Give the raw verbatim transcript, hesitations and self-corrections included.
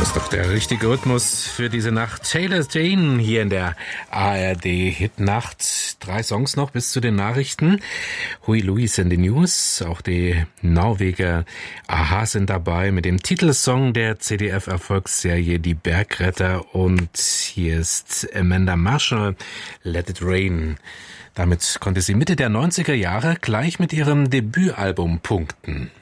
ist doch der richtige Rhythmus für diese Nacht. Taylor Dane hier in der A R D-Hitnacht. Drei Songs noch bis zu den Nachrichten. Huey Lewis in den News. Auch die Norweger a-ha sind dabei mit dem Titelsong der C D F-Erfolgsserie Die Bergretter. Und hier ist Amanda Marshall, Let It Rain. Damit konnte sie Mitte der neunziger Jahre gleich mit ihrem Debütalbum punkten.